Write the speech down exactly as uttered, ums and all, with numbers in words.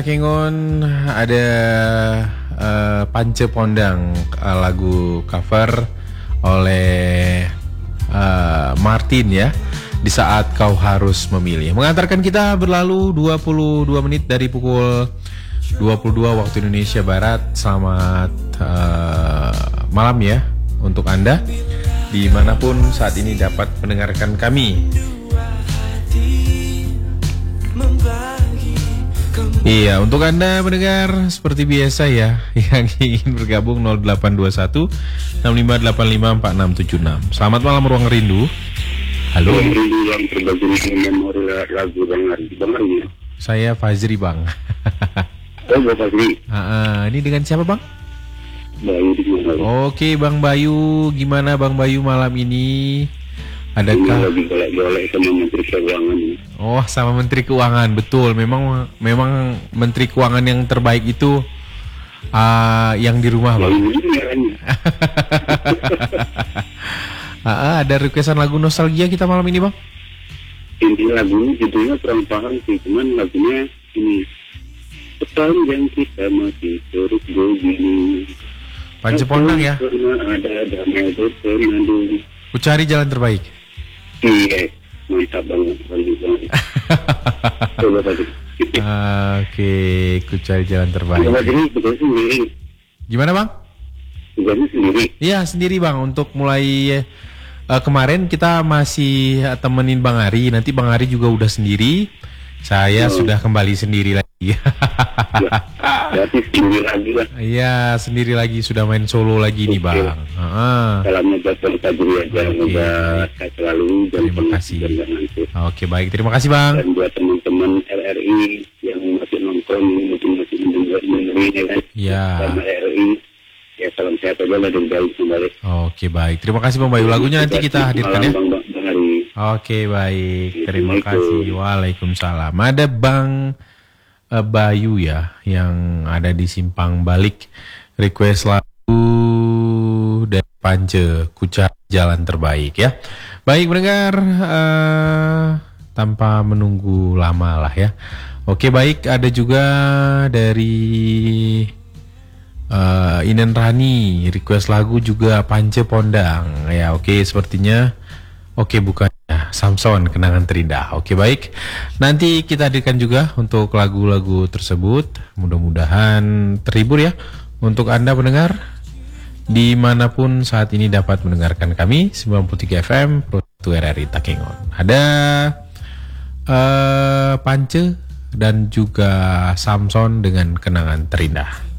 Kengon ada uh, Pance Pondang, uh, lagu cover oleh uh, Martin ya. Di saat kau harus memilih. Mengantarkan kita berlalu dua puluh dua menit dari pukul dua puluh dua waktu Indonesia Barat. Selamat uh, malam ya untuk Anda dimanapun saat ini dapat mendengarkan kami. Iya, untuk Anda mendengar seperti biasa ya yang ingin bergabung nol delapan dua satu enam lima delapan lima empat enam tujuh enam. Selamat malam Ruang Rindu. Halo. Ruang Rindu yang terbagi memori lagu Bang Ari. Bang Ari. Saya Fazri Bang. Oh, Bang Fazri. Ah, ini dengan siapa Bang? Bayu di mana? Oke Bang Bayu, gimana Bang Bayu malam ini? Adakah lagi golek-golek sama Menteri Keuangan? Oh, sama Menteri Keuangan, betul. Memang memang Menteri Keuangan yang terbaik itu uh, yang di rumah Bang. uh, ada requestan lagu nostalgia kita malam ini Bang? Inti lagunya judulnya kurang paham sih, cuman lagunya ini sepanjang kita masih terus begini. Pance Pondang ya? Ada damai bersenandung. Ku cari jalan terbaik. Iya, mantap banget. Coba tadi. Oke, ku cari jalan terbaik. Coba jadi betul sendiri. Gimana Bang? Tugasnya sendiri. Iya sendiri Bang. Untuk mulai uh, kemarin kita masih uh, temenin Bang Ari. Nanti Bang Ari juga udah sendiri. Saya oh. sudah kembali sendiri lagi. Ya, berarti sendiri lagi lah. Iya sendiri lagi, sudah main solo lagi okay. nih Bang. Uh-huh. Salamnya buat Bang Fajri aja, semoga sehat selalu. Terima kasih. Oke baik, terima kasih Bang. Dan buat teman-teman R R I yang masih nonton, mungkin masih mendengarin ya kan. Iya. Sama R R I, ya salam sehat aja lah dan baik kembali. Oke baik, terima kasih Bang Bayu. Lagunya nanti kita hadirkan ya. Bang, Bang, Bang Hari. Oke baik, terima kasih. Waalaikumsalam. Ada Bang uh, Bayu ya yang ada di Simpang Balik, request lagu dari Pance, ku cari jalan terbaik ya. Baik mendengar uh, tanpa menunggu lama lah ya. Oke baik, ada juga dari uh, Inen Rani request lagu juga Pance Pondang ya. Oke sepertinya oke bukan ya, Samson Kenangan Terindah. Oke baik, nanti kita hadirkan juga untuk lagu-lagu tersebut. Mudah-mudahan terhibur ya untuk Anda pendengar dimanapun saat ini dapat mendengarkan kami sembilan puluh tiga F M Pro R R I Takengon. Ada uh, Pance dan juga Samson dengan Kenangan Terindah.